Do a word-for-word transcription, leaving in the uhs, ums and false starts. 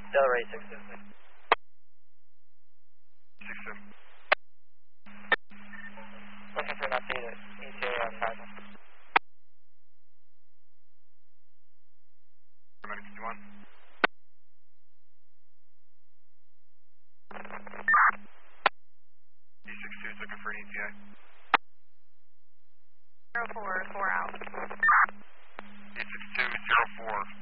Delray six two. six two. Looking for an update at E T A on five. Paramedic fifty-one. D six two is looking for an E T A. zero four, four out. D six two, zero four.